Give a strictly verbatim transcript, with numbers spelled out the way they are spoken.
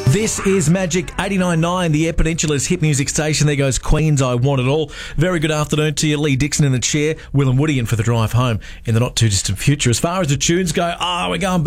This is Magic eighty-nine point nine, the Air Peninsula's hit music station. There goes Queen's I Want It All. Very good afternoon to you. Lee Dixon in the chair, Will and Woody in for the drive home in the not too distant future. As far as the tunes go, ah, oh, we're going back.